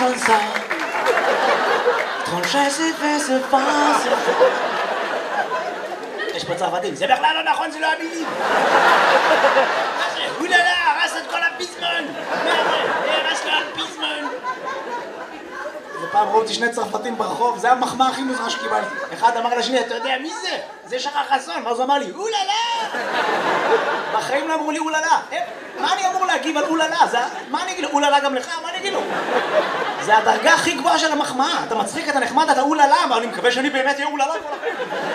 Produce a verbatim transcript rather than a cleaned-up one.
comme ça. Ton chat s'est fait se passe. יש פה צרפתים, זה בכלל לא נכון, זה לא המילים. מה זה? אוללה, הרס את כל הפיזמון. מה זה? הרס לו הפיזמון. זה פעם ראו אותי שני צרפתים ברחוב, זה המחמאה הכי מוזרה שקיבלתי. אחד אמר לשני, אתה יודע מי זה? זה שחר חסון. ואז הוא אמר לי, אוללה! בחיים לא אמרו לי אוללה. מה אני אמור להגיב על אוללה? מה אני אגיד לו? אוללה גם לך? מה אני אגיד לו? זה הדרגה הכי גבוהה של המחמאה. אתה מצחיק, אתה נחמד, אתה אוללה, אבל אני מקווה שאני באמת אהיה אוללה.